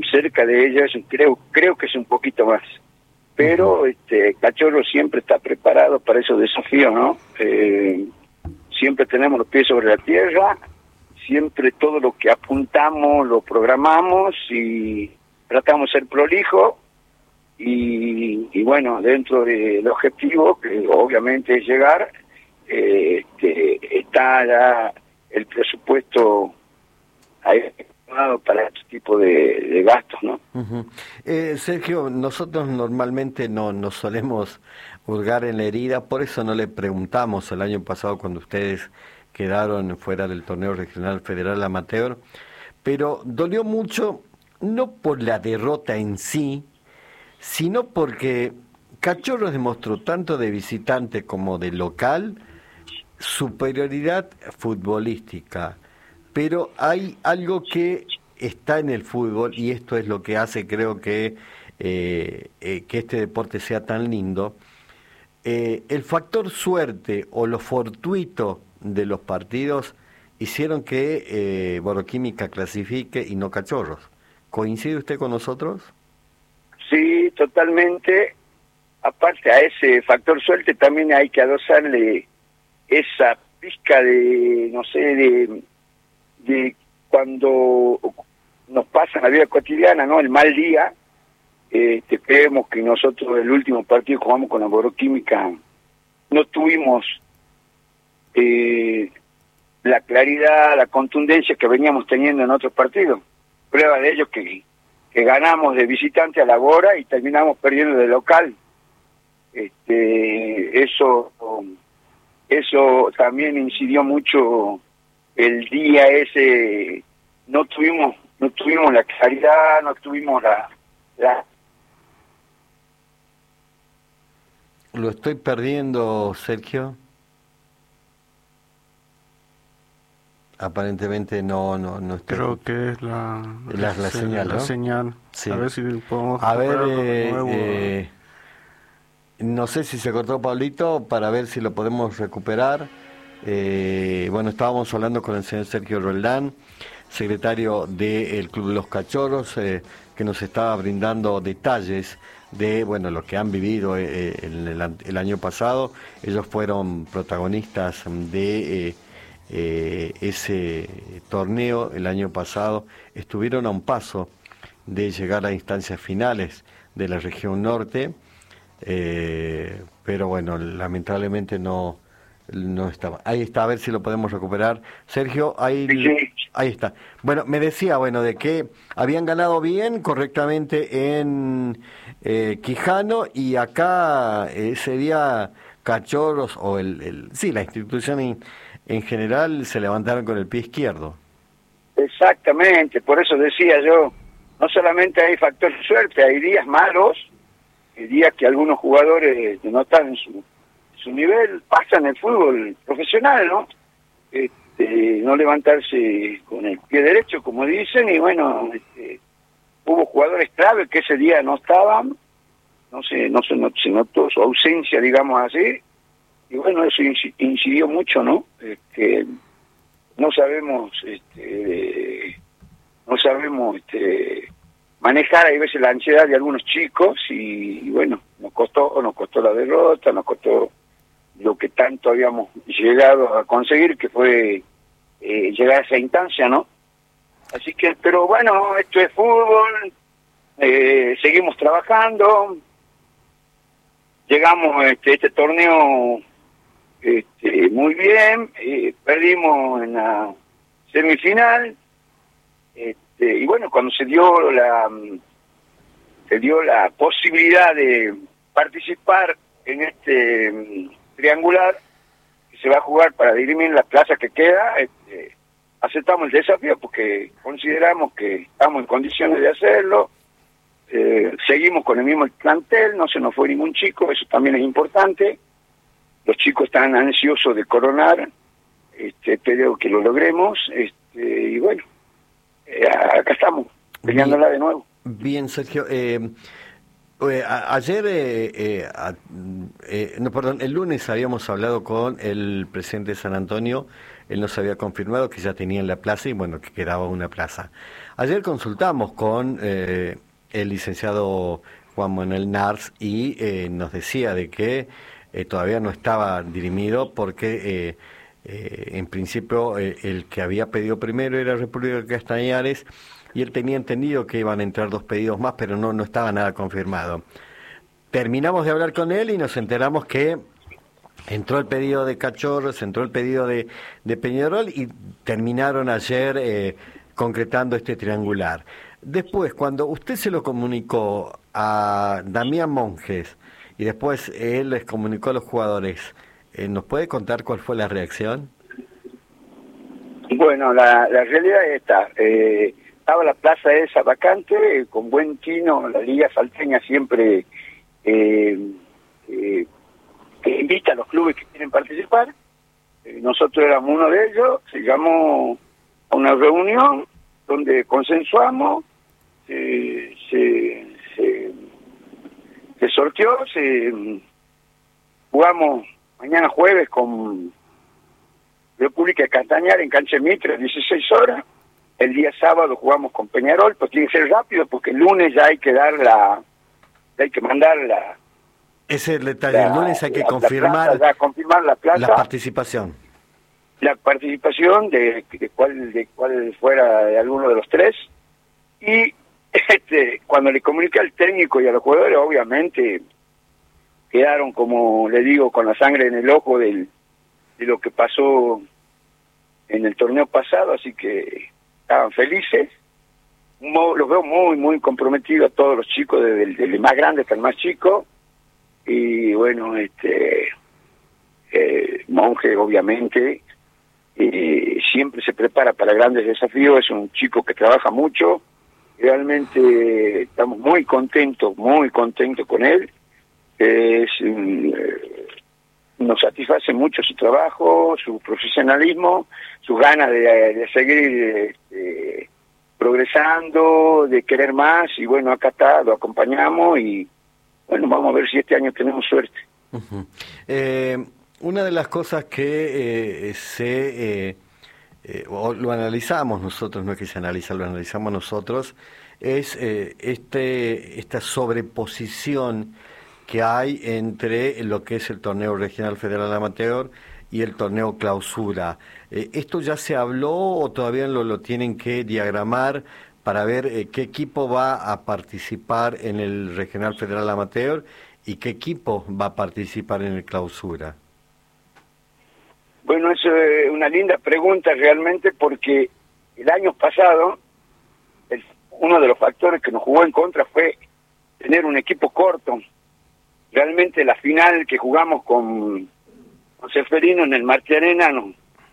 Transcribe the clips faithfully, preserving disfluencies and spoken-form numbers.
cerca de ellas, creo creo que es un poquito más. Pero este Cachorro siempre está preparado para esos desafíos, ¿no? Eh, siempre tenemos los pies sobre la tierra, siempre todo lo que apuntamos lo programamos y tratamos de ser prolijos y, y bueno, dentro del objetivo, que obviamente es llegar, eh, este, está ya el presupuesto ahí para este tipo de, de gastos, ¿no? Uh-huh. eh, Sergio, nosotros normalmente no nos solemos hurgar en la herida, por eso no le preguntamos el año pasado cuando ustedes quedaron fuera del torneo regional federal amateur, pero dolió mucho, no por la derrota en sí, sino porque Cachorros demostró tanto de visitante como de local superioridad futbolística. Pero hay algo que está en el fútbol y esto es lo que hace, creo que, eh, eh, que este deporte sea tan lindo. Eh, el factor suerte o lo fortuito de los partidos hicieron que eh, Boroquímica clasifique y no Cachorros. ¿Coincide usted con nosotros? Sí, totalmente. Aparte a ese factor suerte también hay que adosarle esa pizca de, no sé, de... de cuando nos pasa en la vida cotidiana, ¿no? El mal día, eh, te creemos que nosotros el último partido que jugamos con la Boroquímica no tuvimos eh, la claridad, la contundencia que veníamos teniendo en otros partidos. Prueba de ello que, que ganamos de visitante a la Bora y terminamos perdiendo de local. Este, eso, eso también incidió mucho. El día ese no tuvimos no tuvimos la claridad, no tuvimos la, la... Lo estoy perdiendo, Sergio. Aparentemente no no no estoy... Creo que es la la, la es, señal, la ¿no? señal. Sí. A ver si podemos a ver de eh, nuevo. Eh, no sé si se cortó Pablito para ver si lo podemos recuperar. Eh, bueno, estábamos hablando con el señor Sergio Roldán, secretario del Club Los Cachorros, eh, que nos estaba brindando detalles de bueno lo que han vivido eh, el, el, el año pasado. Ellos fueron protagonistas de eh, eh, ese torneo el año pasado, estuvieron a un paso de llegar a instancias finales de la región norte, eh, pero bueno, lamentablemente no no estaba. Ahí está, a ver si lo podemos recuperar. Sergio, ahí, Sí. ahí está. Bueno, me decía, bueno, de que habían ganado bien, correctamente en eh, Quijano y acá eh, sería Cachorros o el, el sí, la institución en, en general se levantaron con el pie izquierdo. Exactamente, por eso decía yo, no solamente hay factor suerte, hay días malos, hay días que algunos jugadores no están en su su nivel, pasa en el fútbol profesional, ¿no? Este, no levantarse con el pie derecho, como dicen, y bueno, este, hubo jugadores clave que ese día no estaban, no se, no se, no, se notó su ausencia, digamos así, y bueno, eso incidió mucho, ¿no? Este, no sabemos, este, no sabemos, este, manejar a veces la ansiedad de algunos chicos y, y bueno, nos costó, nos costó la derrota, nos costó lo que tanto habíamos llegado a conseguir, que fue eh, llegar a esa instancia, ¿no? Así que, pero bueno, esto es fútbol, eh, seguimos trabajando, llegamos a este, este torneo este, muy bien, eh, perdimos en la semifinal, este, y bueno, cuando se dio la se dio la posibilidad de participar en este triangular que se va a jugar para dirimir la plaza que queda, este, aceptamos el desafío porque consideramos que estamos en condiciones de hacerlo, eh, seguimos con el mismo plantel, no se nos fue ningún chico, eso también es importante, los chicos están ansiosos de coronar, este, espero que lo logremos, este, y bueno, eh, acá estamos, peleándola Bien, de nuevo. Bien, Sergio, eh, Eh, a, ayer, eh, eh, a, eh, no, perdón, el lunes habíamos hablado con el presidente de San Antonio, él nos había confirmado que ya tenían la plaza y bueno, que quedaba una plaza. Ayer consultamos con eh, el licenciado Juan Manuel Nars y eh, nos decía de que eh, todavía no estaba dirimido porque eh, eh, en principio eh, el que había pedido primero era República de Castañares y él tenía entendido que iban a entrar dos pedidos más, pero no, no estaba nada confirmado. Terminamos de hablar con él y nos enteramos que entró el pedido de Cachorros, entró el pedido de, de Peñarol y terminaron ayer eh, concretando este triangular. Después, cuando usted se lo comunicó a Damián Monjes y después él les comunicó a los jugadores, eh, ¿nos puede contar cuál fue la reacción? Bueno, la, la realidad es esta. Eh, estaba la plaza esa vacante, eh, con buen tino, la Liga Salteña siempre eh, eh, que invita a los clubes que quieren participar. Eh, nosotros éramos uno de ellos, llegamos a una reunión donde consensuamos, eh, se, se, se sorteó, se, jugamos mañana jueves con República de Castañar en Cancha Mitre, dieciséis horas. El día sábado jugamos con Peñarol, pues tiene que ser rápido porque el lunes ya hay que dar la, ya hay que mandar la... Ese es el detalle, la, el lunes hay que la, confirmar, la, plaza, confirmar la, plaza, la participación. La participación de, de cuál de cuál fuera de alguno de los tres. Y este cuando le comuniqué al técnico y a los jugadores, obviamente quedaron, como le digo, con la sangre en el ojo del, de lo que pasó en el torneo pasado, así que estaban felices. Mo, los veo muy, muy comprometidos a todos los chicos, desde el, desde el más grande hasta el más chico. Y bueno, este eh, Monje, obviamente, eh, siempre se prepara para grandes desafíos, es un chico que trabaja mucho. Realmente estamos muy contentos, muy contentos con él. Es, eh, nos satisface mucho su trabajo, su profesionalismo, sus ganas de, de seguir eh, progresando, de querer más, y bueno, acá está, lo acompañamos y bueno, vamos a ver si este año tenemos suerte. Uh-huh. Eh, una de las cosas que eh, se, eh, eh, o lo analizamos nosotros, no es que se analiza, lo analizamos nosotros, es eh, este esta sobreposición que hay entre lo que es el torneo regional federal amateur y el torneo clausura. Eh, ¿Esto ya se habló o todavía lo, lo tienen que diagramar para ver eh, qué equipo va a participar en el regional federal amateur y qué equipo va a participar en el clausura? Bueno, eso es una linda pregunta realmente, porque el año pasado el, uno de los factores que nos jugó en contra fue tener un equipo corto. Realmente la final que jugamos con, con Ceferino en el Martí Arena no,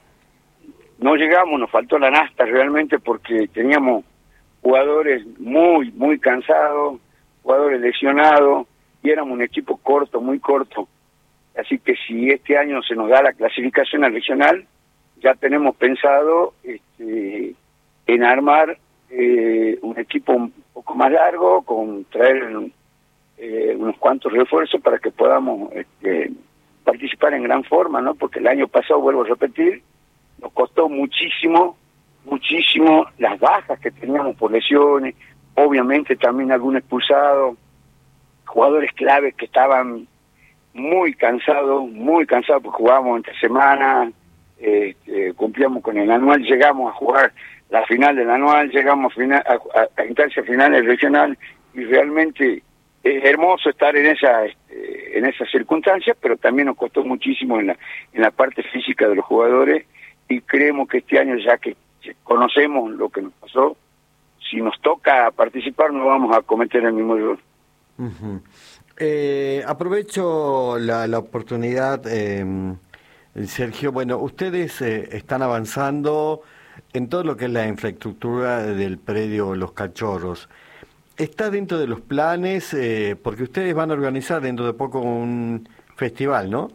no llegamos, nos faltó la nasta realmente porque teníamos jugadores muy, muy cansados, jugadores lesionados, y éramos un equipo corto, muy corto. Así que si este año se nos da la clasificación al regional, ya tenemos pensado este, en armar eh, un equipo un poco más largo, con traer eh, unos cuantos refuerzos para que podamos este, participar en gran forma, ¿no? Porque el año pasado, vuelvo a repetir, nos costó muchísimo, muchísimo las bajas que teníamos por lesiones, obviamente también algún expulsado, jugadores claves que estaban muy cansados, muy cansados porque jugábamos entre semana, eh, eh, cumplíamos con el anual, llegamos a jugar la final del anual, llegamos a, final, a, a, a instancia final del regional, y realmente es hermoso estar en esa este, en esas circunstancias, pero también nos costó muchísimo en la en la parte física de los jugadores, y creemos que este año, ya que conocemos lo que nos pasó, si nos toca participar no vamos a cometer el mismo error. Uh-huh. Eh, aprovecho la, la oportunidad, eh, Sergio. Bueno, ustedes eh, están avanzando en todo lo que es la infraestructura del predio Los Cachorros. ¿Está dentro de los planes? Eh, porque ustedes van a organizar dentro de poco un festival, ¿no?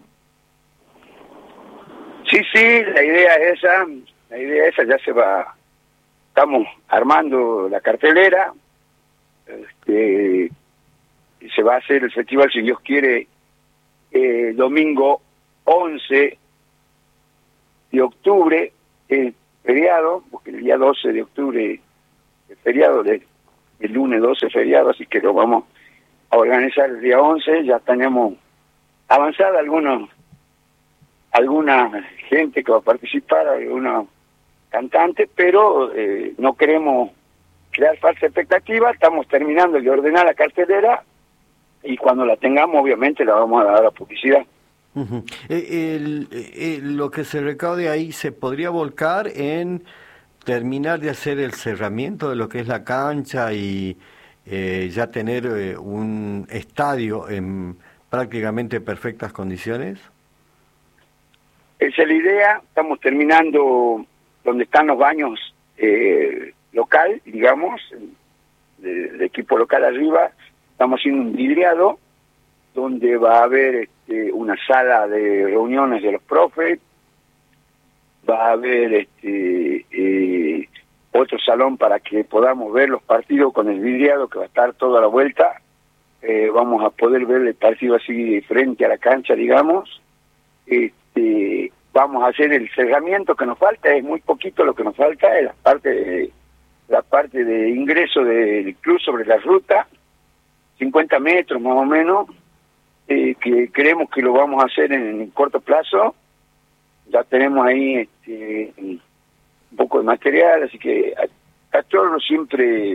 Sí, sí, la idea es esa, la idea es esa, ya se va, estamos armando la cartelera, este, y se va a hacer el festival, si Dios quiere, eh, domingo once de octubre es feriado, porque el día doce de octubre es feriado, el, el lunes doce es feriado, así que lo vamos a organizar el día once. Ya tenemos avanzada algunos, alguna gente que va a participar, algunos cantantes, pero eh, no queremos crear falsa expectativa. Estamos terminando de ordenar la cartelera y cuando la tengamos obviamente la vamos a dar a publicidad. Uh-huh. eh, el, eh, lo que se recaude ahí se podría volcar en terminar de hacer el cerramiento de lo que es la cancha y eh, ya tener eh, un estadio en prácticamente perfectas condiciones. Esa es la idea. Estamos terminando donde están los baños eh, local, digamos, de, de equipo local arriba. Estamos haciendo un vidriado donde va a haber este, una sala de reuniones de los profes, va a haber este, eh, otro salón para que podamos ver los partidos con el vidriado que va a estar toda la vuelta. Eh, vamos a poder ver el partido así frente a la cancha, digamos. Este, vamos a hacer el cerramiento que nos falta, es muy poquito lo que nos falta, es la parte de, la parte de ingreso del club sobre la ruta, cincuenta metros más o menos, eh, que creemos que lo vamos a hacer en, en corto plazo. Ya tenemos ahí este, un poco de material, así que Cachorro siempre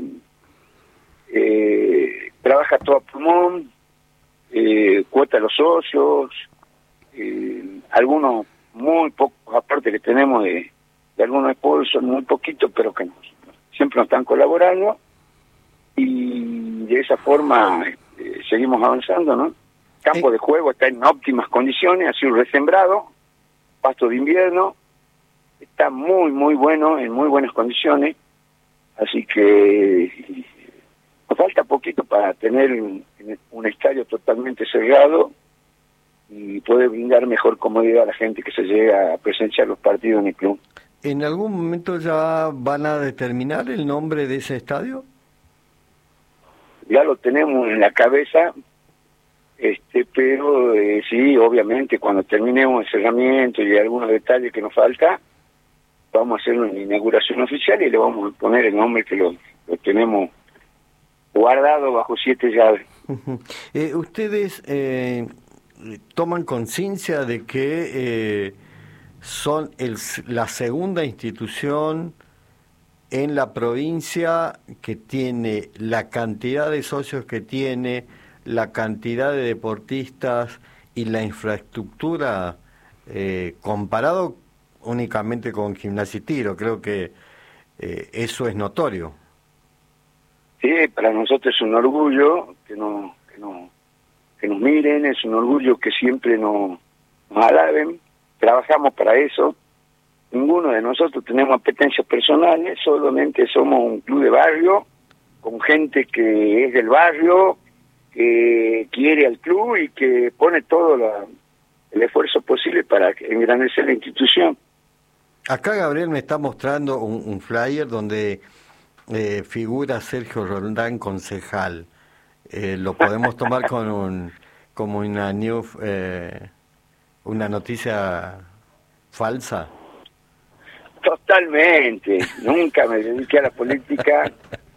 eh, trabaja todo a pulmón, eh, cuota a los socios, eh, algunos muy pocos aportes que tenemos de, de algunos sponsors, muy poquitos, pero que nos, siempre nos están colaborando, y de esa forma eh, seguimos avanzando, ¿no? Campo de juego está en óptimas condiciones, ha sido resembrado, pasto de invierno, está muy, muy bueno, en muy buenas condiciones, así que nos falta poquito para tener un, un estadio totalmente cerrado y poder brindar mejor comodidad a la gente que se llega a presenciar los partidos en el club. ¿En algún momento ya van a determinar el nombre de ese estadio? Ya lo tenemos en la cabeza, este pero eh, sí, obviamente cuando terminemos el cerramiento y algunos detalles que nos falta, vamos a hacer una inauguración oficial y le vamos a poner el nombre que lo, lo tenemos guardado bajo siete llaves. Uh-huh. eh, ¿Ustedes eh, toman conciencia de que eh, son el, la segunda institución en la provincia que tiene la cantidad de socios que tiene, la cantidad de deportistas y la infraestructura eh, comparado únicamente con Gimnasia y Tiro? Creo que eh, eso es notorio. Sí, para nosotros es un orgullo que nos, que nos, que nos miren, es un orgullo que siempre nos, nos alaben, trabajamos para eso. Ninguno de nosotros tenemos apetencias personales, solamente somos un club de barrio, con gente que es del barrio, que quiere al club y que pone todo la, el esfuerzo posible para engrandecer la institución. Acá Gabriel me está mostrando un, un flyer donde eh, figura Sergio Roldán, concejal. Eh, ¿Lo podemos tomar con un, como una, new, eh, una noticia falsa? Totalmente. Nunca me dediqué a la política.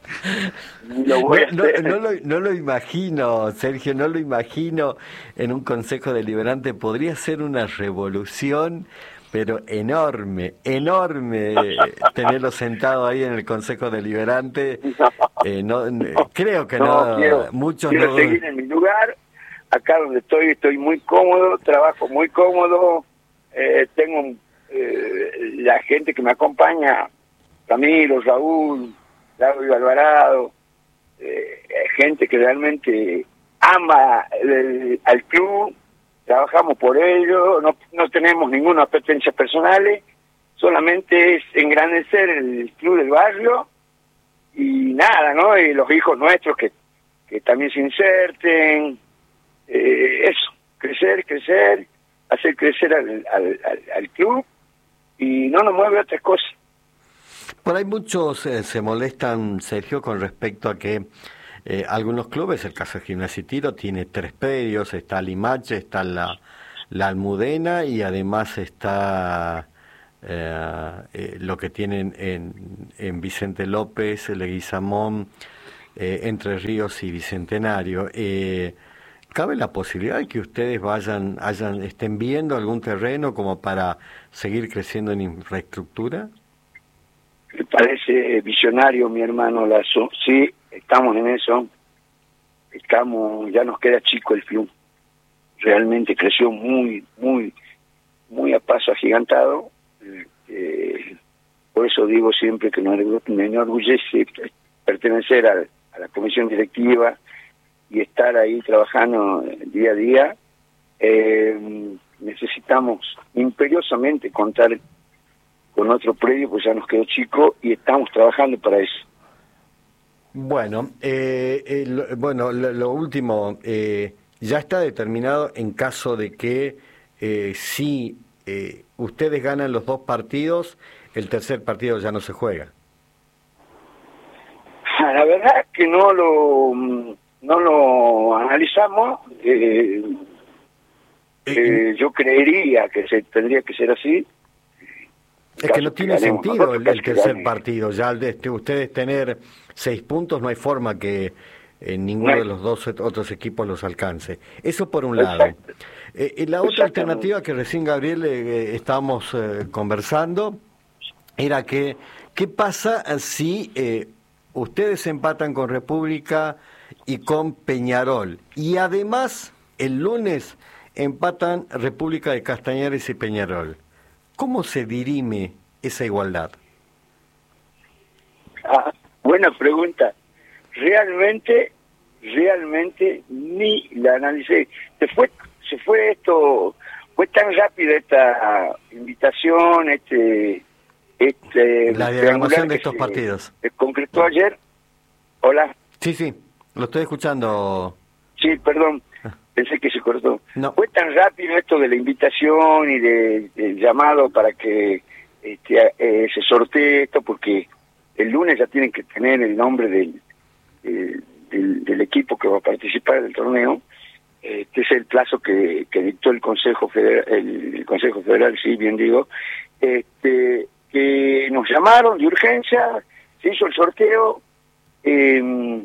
Lo voy no, a hacer. No, no, lo, no lo imagino, Sergio, no lo imagino en un consejo deliberante. Podría ser una revolución, pero enorme, enorme, tenerlo sentado ahí en el consejo deliberante. Eh, no, creo que no, no quiero, muchos quiero no... seguir en mi lugar. Acá donde estoy, estoy muy cómodo, trabajo muy cómodo, eh, tengo eh, la gente que me acompaña, Camilo, Raúl, Claudio Alvarado, eh, gente que realmente ama el, al club, trabajamos por ello, no, no tenemos ninguna apetencia personales, solamente es engrandecer el club del barrio y nada, ¿no? Y los hijos nuestros que, que también se inserten, eh, eso, crecer, crecer, hacer crecer al, al, al, al club y no nos mueve otras cosas. Por ahí muchos eh, se molestan, Sergio, con respecto a que eh, algunos clubes, el caso de Gimnasia y Tiro, tiene tres predios, está Limache, está la, la Almudena y además está eh, eh, lo que tienen en, en Vicente López, Leguizamón, eh, Entre Ríos y Bicentenario. Eh, ¿Cabe la posibilidad de que ustedes vayan, hayan, estén viendo algún terreno como para seguir creciendo en infraestructura? Me parece visionario, mi hermano Lazo. Sí, estamos en eso. Estamos, ya nos queda chico el club. Realmente creció muy, muy, muy a paso agigantado. Eh, por eso digo siempre que me enorgullece pertenecer a, a la comisión directiva y estar ahí trabajando día a día. Eh, necesitamos imperiosamente contar con otro predio, pues ya nos quedó chico y estamos trabajando para eso. Bueno, eh, eh, lo, bueno, lo, lo último, eh, ya está determinado en caso de que eh, si eh, ustedes ganan los dos partidos, el tercer partido ya no se juega. La verdad que no lo no lo analizamos. Eh, eh, yo creería que se tendría que ser así. Es que no tiene sentido el, el tercer partido. Ya al de este, ustedes tener seis puntos, no hay forma que eh, ninguno de los dos otros equipos los alcance. Eso por un lado. Eh, y la otra alternativa que recién, Gabriel, eh, estábamos eh, conversando, era que, ¿qué pasa si eh, ustedes empatan con República y con Peñarol? Y además, el lunes empatan República de Castañares y Peñarol. ¿Cómo se dirime esa igualdad? Ah, buena pregunta. Realmente, realmente ni la analicé. Se fue, se fue esto, fue tan rápido esta invitación, este, este. La diagramación de estos se, partidos. Se concretó ayer. Hola. Sí, sí, lo estoy escuchando. Sí, perdón. Pensé que se cortó. No. Fue tan rápido esto de la invitación y de, del llamado para que este, eh, se sortee esto, porque el lunes ya tienen que tener el nombre del, del, del, del equipo que va a participar del torneo. Este es el plazo que, que dictó el Consejo Federal, el, el Consejo Federal, sí, bien digo. Este, que nos llamaron de urgencia, se hizo el sorteo. Eh,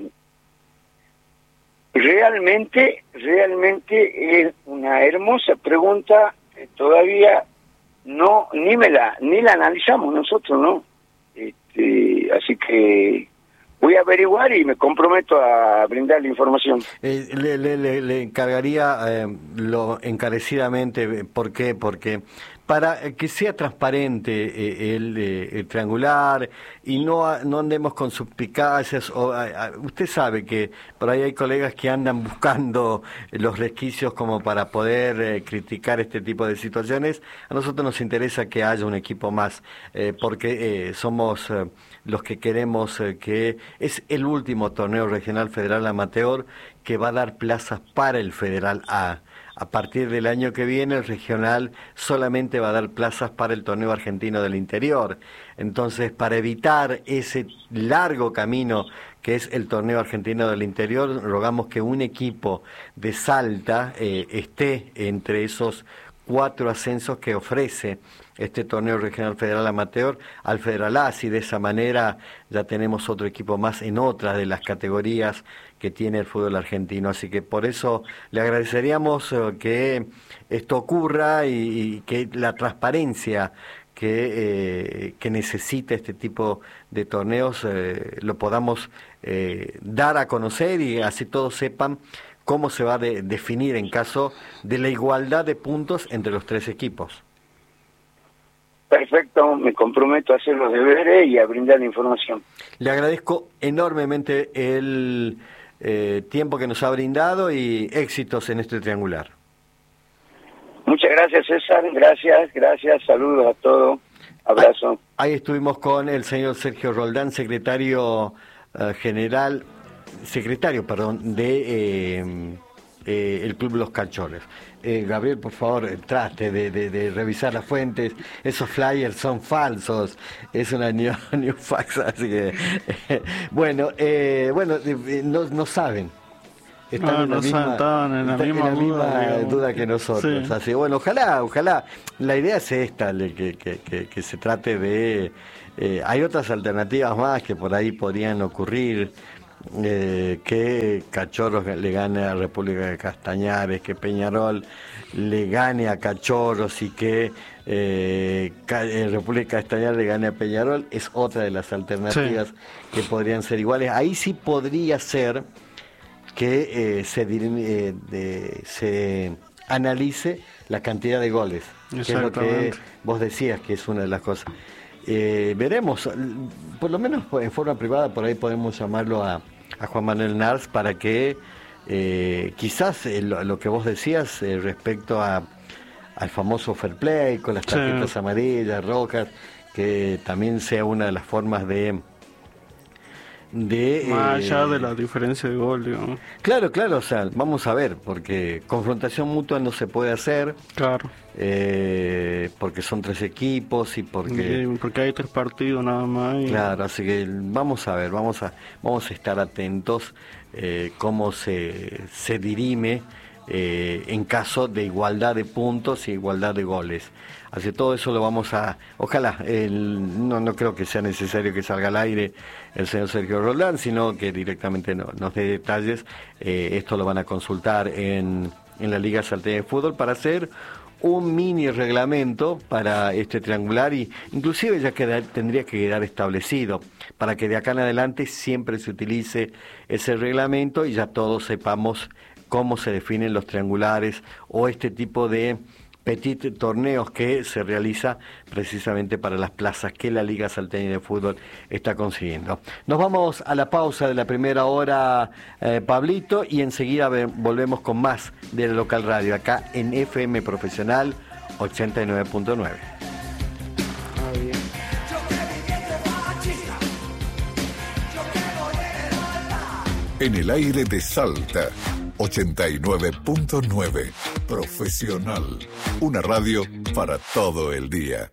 Realmente, realmente es una hermosa pregunta que todavía no, ni me la, ni la analizamos nosotros, ¿no? Este, así que voy a averiguar y me comprometo a brindar la información. Eh, le, le, le, le encargaría eh, lo encarecidamente, ¿por qué? Porque para que sea transparente eh, el, eh, el triangular y no no andemos con suspicacias. O, a, a, usted sabe que por ahí hay colegas que andan buscando los resquicios como para poder eh, criticar este tipo de situaciones. A nosotros nos interesa que haya un equipo más, eh, porque eh, somos eh, los que queremos eh, que es el último torneo regional federal amateur que va a dar plazas para el Federal A. A partir del año que viene, el regional solamente va a dar plazas para el torneo argentino del interior. Entonces, para evitar ese largo camino que es el torneo argentino del interior, rogamos que un equipo de Salta eh, esté entre esos cuatro ascensos que ofrece este torneo regional federal amateur al Federal A. Así de esa manera ya tenemos otro equipo más en otras de las categorías que tiene el fútbol argentino. Así que por eso le agradeceríamos eh, que esto ocurra y, y que la transparencia que, eh, que necesita este tipo de torneos eh, lo podamos eh, dar a conocer y así todos sepan cómo se va a de, definir en caso de la igualdad de puntos entre los tres equipos. Perfecto, me comprometo a hacer los deberes y a brindar la información. Le agradezco enormemente el eh, tiempo que nos ha brindado y éxitos en este triangular. Muchas gracias, César, gracias, gracias, saludos a todos, abrazo. Ahí, ahí estuvimos con el señor Sergio Roldán, secretario uh, general, secretario, perdón, de eh, eh, el Club Los Cachorros. Eh, Gabriel, por favor, trate de, de, de revisar las fuentes. Esos flyers son falsos. Es una new, new fax, así que... Eh, bueno, eh, bueno, eh, no, no saben. están Ah, en la no misma, estaban en la están misma en la duda, misma digamos. duda que nosotros. Sí. Así, bueno, ojalá, ojalá. La idea es esta, le- que, que, que, que se trate de... eh, hay otras alternativas más que por ahí podrían ocurrir, eh, que Cachorros le gane a República de Castañares, que Peñarol le gane a Cachorros y que eh, Ca- eh, República de Castañares le gane a Peñarol, es otra de las alternativas que podrían ser iguales. Ahí sí podría ser que eh, se, dir- eh, de- se analice la cantidad de goles, que es lo que Exactamente. vos decías que es una de las cosas. Eh, veremos, por lo menos en forma privada, por ahí podemos llamarlo a, a Juan Manuel Nars para que eh, quizás eh, lo, lo que vos decías eh, respecto a, al famoso fair play con las Sí. tarjetas amarillas, rojas, que también sea una de las formas de... de Más eh, allá de la diferencia de gol, digamos. Claro, claro, o sea, vamos a ver, porque confrontación mutua no se puede hacer, Claro. eh, porque son tres equipos y porque... Y porque hay tres partidos nada más. Y... Claro, así que vamos a ver, vamos a vamos a estar atentos eh, cómo se, se dirime eh, en caso de igualdad de puntos y igualdad de goles. Así que todo eso lo vamos a... Ojalá, el, no, no creo que sea necesario que salga al aire el señor Sergio Roldán, sino que directamente no, nos dé detalles. Eh, esto lo van a consultar en, en la Liga Salteña de Fútbol para hacer un mini reglamento para este triangular, y inclusive ya queda, tendría que quedar establecido para que de acá en adelante siempre se utilice ese reglamento y ya todos sepamos cómo se definen los triangulares o este tipo de petit torneos que se realiza precisamente para las plazas que la Liga Salteña de Fútbol está consiguiendo. Nos vamos a la pausa de la primera hora, eh, Pablito, y enseguida ve- volvemos con más de la Local Radio acá en F M Profesional ochenta y nueve punto nueve. Ah, bien. En el aire de Salta, ochenta y nueve punto nueve. Profesional. Una radio para todo el día.